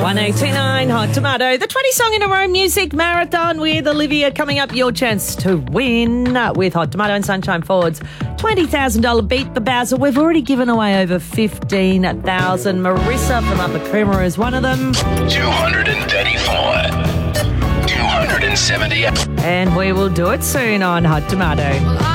189 Hot Tomato, the 20 song in a row music marathon with Olivia. Coming up, your chance to win with Hot Tomato and Sunshine Ford's $20,000 Beat the Bowser. We've already given away over 15,000. Marissa from Upper Creamer is one of them. 234. 270. And we will do it soon on Hot Tomato.